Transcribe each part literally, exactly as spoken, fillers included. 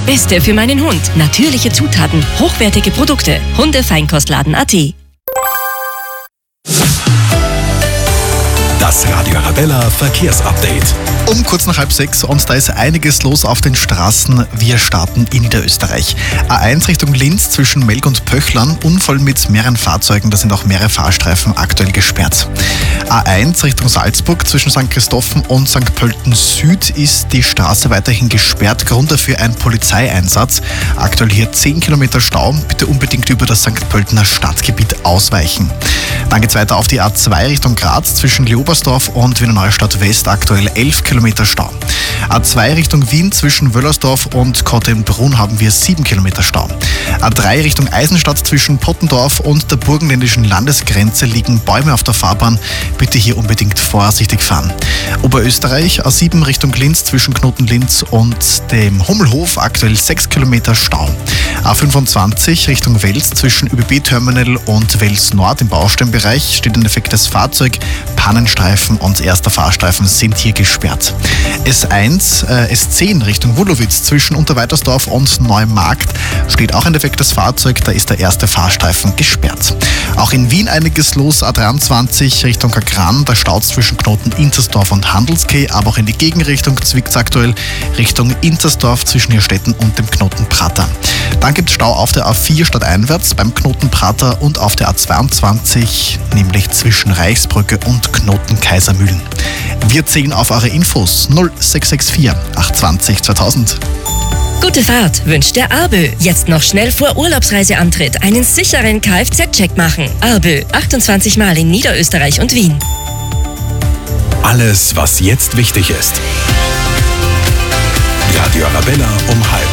Das Beste für meinen Hund. Natürliche Zutaten, hochwertige Produkte. Hundefeinkostladen punkt a t. Das Radio Arabella Verkehrsupdate. Um kurz nach halb sechs und da ist einiges los auf den Straßen. Wir starten in Niederösterreich. A eins Richtung Linz zwischen Melk und Pöchlern. Unfall mit mehreren Fahrzeugen, da sind auch mehrere Fahrstreifen aktuell gesperrt. A eins Richtung Salzburg zwischen Sankt Christophen und Sankt Pölten Süd ist die Straße weiterhin gesperrt. Grund dafür ein Polizeieinsatz. Aktuell hier zehn Kilometer Stau. Bitte unbedingt über das Sankt Pöltener Stadtgebiet ausweichen. Dann geht's weiter auf die A zwei Richtung Graz zwischen Leobersdorf und Wiener Neustadt West. Aktuell elf Kilometer Stau. A zwei Richtung Wien zwischen Wöllersdorf und Kottenbrunn haben wir sieben Kilometer Stau. A drei Richtung Eisenstadt zwischen Pottendorf und der burgenländischen Landesgrenze liegen Bäume auf der Fahrbahn. Bitte hier unbedingt vorsichtig fahren. Oberösterreich A sieben Richtung Linz zwischen Knoten-Linz und dem Hummelhof. Aktuell sechs Kilometer Stau. A fünfundzwanzig Richtung Wels zwischen Ö B B-Terminal und Wels Nord im Baustellenbereich steht ein defektes Fahrzeug. Pannenstreifen und erster Fahrstreifen sind hier gesperrt. S eins, äh, S zehn Richtung Wulowitz zwischen Unterweitersdorf und Neumarkt steht auch ein defektes Fahrzeug, da ist der erste Fahrstreifen gesperrt. Auch in Wien einiges los, A dreiundzwanzig Richtung Kagran, da staut zwischen Knoten Intersdorf und Handelskeh, aber auch in die Gegenrichtung zwickt aktuell Richtung Intersdorf zwischen Hirstetten und dem Knoten Prater. Dann gibt es Stau auf der A vier stadteinwärts beim Knoten Prater und auf der A zweiundzwanzig, nämlich zwischen Reichsbrücke und Knoten Kaisermühlen. Wir zählen auf eure Infos null sechs sechs vier acht zwei null zweitausend. Gute Fahrt wünscht der Arbö. Jetzt noch schnell vor Urlaubsreiseantritt einen sicheren Kfz-Check machen. Arbö, achtundzwanzig Mal in Niederösterreich und Wien. Alles, was jetzt wichtig ist. Radio Arabella um halb.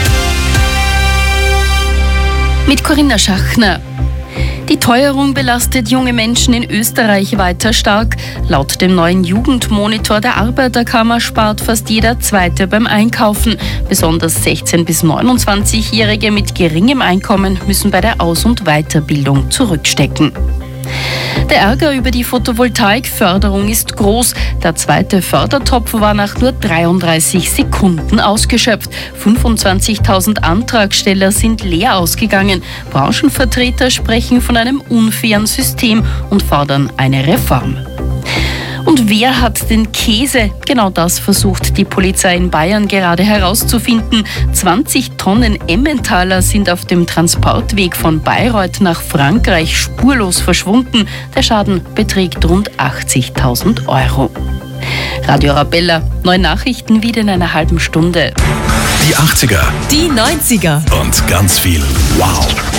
Mit Corinna Schachner. Die Teuerung belastet junge Menschen in Österreich weiter stark. Laut dem neuen Jugendmonitor der Arbeiterkammer spart fast jeder Zweite beim Einkaufen. Besonders sechzehn- bis neunundzwanzigjährige mit geringem Einkommen müssen bei der Aus- und Weiterbildung zurückstecken. Der Ärger über die Photovoltaikförderung ist groß. Der zweite Fördertopf war nach nur dreiunddreißig Sekunden ausgeschöpft. fünfundzwanzigtausend Antragsteller sind leer ausgegangen. Branchenvertreter sprechen von einem unfairen System und fordern eine Reform. Und wer hat den Käse? Genau das versucht die Polizei in Bayern gerade herauszufinden. zwanzig Tonnen Emmentaler sind auf dem Transportweg von Bayreuth nach Frankreich spurlos verschwunden. Der Schaden beträgt rund achtzigtausend Euro. Radio Arabella, neue Nachrichten wieder in einer halben Stunde. Die achtziger. Die neunziger. Und ganz viel Wow.